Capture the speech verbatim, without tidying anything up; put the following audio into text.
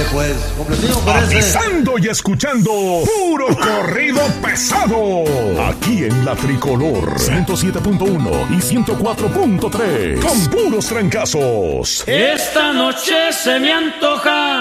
pues, complacido con ese. Avisando y escuchando puro corrido pesado. Aquí en La Tricolor ciento siete punto uno y ciento cuatro punto tres. Con puros trancazos. Esta noche se me antoja